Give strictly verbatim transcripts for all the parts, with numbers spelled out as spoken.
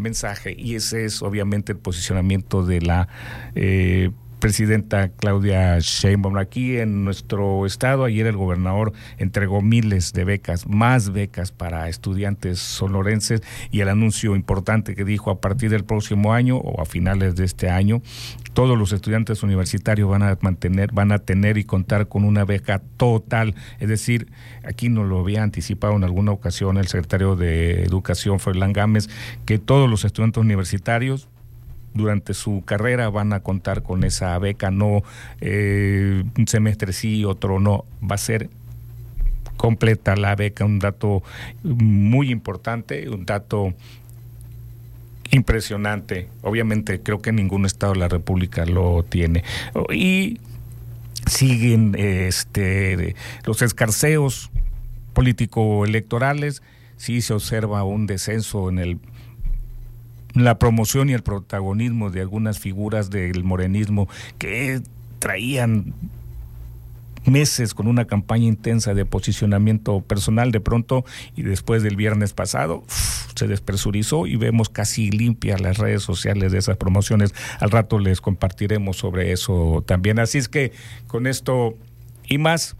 mensaje, y ese es obviamente el posicionamiento de la eh, presidenta Claudia Sheinbaum. Aquí en nuestro estado, ayer el gobernador entregó miles de becas, más becas para estudiantes sonorenses, y el anuncio importante que dijo: a partir del próximo año o a finales de este año, todos los estudiantes universitarios van a mantener, van a tener y contar con una beca total. Es decir, aquí nos lo había anticipado en alguna ocasión el secretario de Educación, Froilán Gámez, que todos los estudiantes universitarios durante su carrera van a contar con esa beca, no eh, un semestre sí, otro no, va a ser completa la beca. Un dato muy importante, un dato impresionante. Obviamente creo que ningún estado de la República lo tiene. Y siguen este los escarceos político-electorales. Sí se observa un descenso en el la promoción y el protagonismo de algunas figuras del morenismo que traían meses con una campaña intensa de posicionamiento personal. De pronto, y después del viernes pasado, uf, se despresurizó y vemos casi limpias las redes sociales de esas promociones. Al rato les compartiremos sobre eso también. Así es que con esto y más,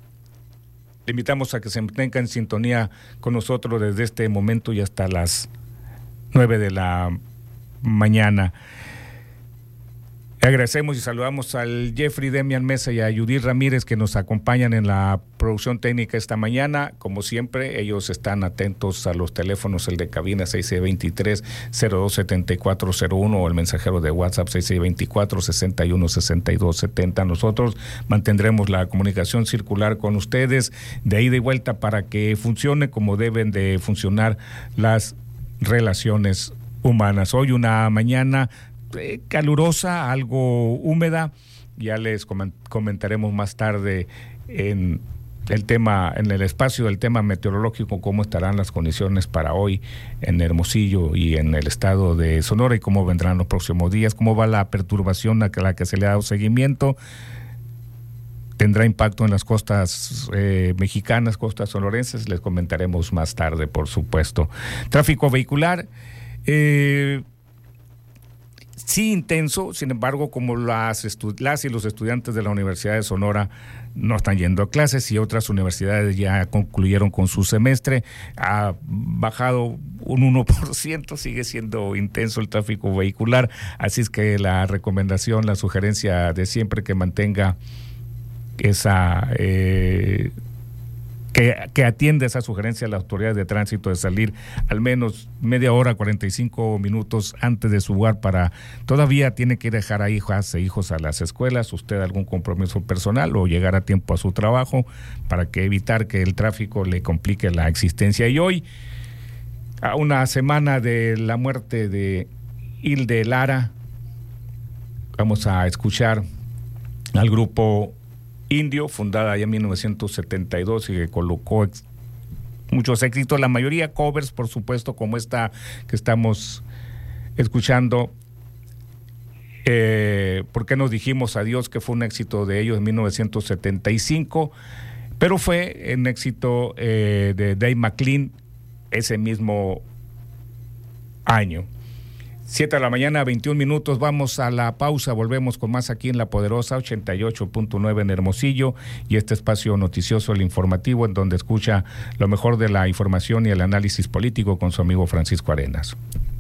le invitamos a que se mantenga en sintonía con nosotros desde este momento y hasta las nueve de la mañana. Agradecemos y saludamos al Jeffrey Demian Mesa y a Judith Ramírez, que nos acompañan en la producción técnica esta mañana. Como siempre, ellos están atentos a los teléfonos, el de cabina seis seis dos tres, cero dos siete cuatro cero uno o el mensajero de WhatsApp seis seis dos cuatro, seis uno seis dos siete cero. Nosotros mantendremos la comunicación circular con ustedes de ida y vuelta para que funcione como deben de funcionar las relaciones humanas. Hoy una mañana eh, calurosa, algo húmeda. Ya les comentaremos más tarde en el tema, en el espacio del tema meteorológico, cómo estarán las condiciones para hoy en Hermosillo y en el estado de Sonora y cómo vendrán los próximos días, cómo va la perturbación a la que se le ha dado seguimiento. Tendrá impacto en las costas eh, mexicanas, costas sonorenses, les comentaremos más tarde, por supuesto. Tráfico vehicular, eh, sí intenso, sin embargo, como las, estu- las y los estudiantes de la Universidad de Sonora no están yendo a clases y otras universidades ya concluyeron con su semestre, ha bajado un uno por ciento, sigue siendo intenso el tráfico vehicular, así es que la recomendación, la sugerencia de siempre que mantenga esa eh, que, que atiende esa sugerencia a la autoridad de tránsito de salir al menos media hora, cuarenta y cinco minutos antes de su lugar. Para todavía tiene que dejar a hijas e hijos a las escuelas, usted algún compromiso personal o llegar a tiempo a su trabajo para que evitar que el tráfico le complique la existencia. Y hoy, a una semana de la muerte de Hilde Lara, vamos a escuchar al grupo Indio, fundada ya en mil novecientos setenta y dos y que colocó ex- muchos éxitos, la mayoría covers, por supuesto, como esta que estamos escuchando. Eh, ¿Por qué nos dijimos adiós? Que fue un éxito de ellos en mil novecientos setenta y cinco, pero fue un éxito eh, de Dave McLean ese mismo año. Siete de la mañana, veintiún minutos, vamos a la pausa, volvemos con más aquí en La Poderosa ochenta y ocho punto nueve en Hermosillo y este espacio noticioso, el informativo, en donde escucha lo mejor de la información y el análisis político con su amigo Francisco Arenas.